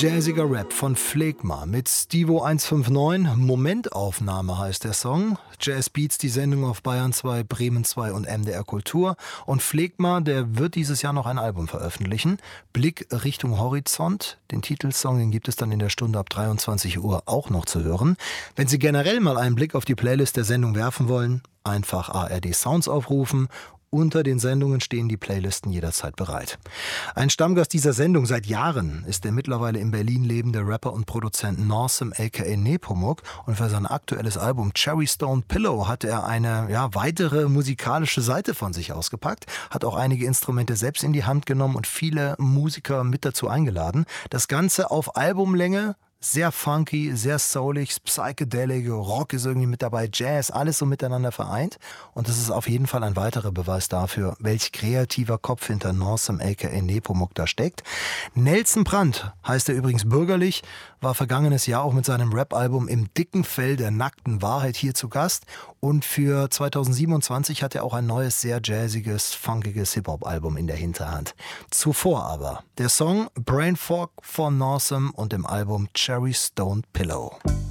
Jazziger Rap von Phlegma mit Stivo 159. Momentaufnahme heißt der Song. Jazz Beats, die Sendung auf Bayern 2, Bremen 2 und MDR Kultur. Und Phlegma, der wird dieses Jahr noch ein Album veröffentlichen. Blick Richtung Horizont. Den Titelsong, den gibt es dann in der Stunde ab 23 Uhr auch noch zu hören. Wenn Sie generell mal einen Blick auf die Playlist der Sendung werfen wollen, einfach ARD Sounds aufrufen. Unter den Sendungen stehen die Playlisten jederzeit bereit. Ein Stammgast dieser Sendung seit Jahren ist der mittlerweile in Berlin lebende Rapper und Produzent Norsem aka Nepomuk. Und für sein aktuelles Album Cherry Stone Pillow hat er eine weitere musikalische Seite von sich ausgepackt, hat auch einige Instrumente selbst in die Hand genommen und viele Musiker mit dazu eingeladen. Das Ganze auf Albumlänge. Sehr funky, sehr soulig, psychedelic, Rock ist irgendwie mit dabei, Jazz, alles so miteinander vereint. Und das ist auf jeden Fall ein weiterer Beweis dafür, welch kreativer Kopf hinter Norsem aka Nepomuk da steckt. Nelson Brandt heißt er übrigens bürgerlich, war vergangenes Jahr auch mit seinem Rap-Album Im dicken Fell der nackten Wahrheit hier zu Gast. Und für 2027 hat er auch ein neues, sehr jazziges, funkiges Hip-Hop-Album in der Hinterhand. Zuvor aber der Song Brain Fog von Norsem und dem Album Cherry Stone Pillow.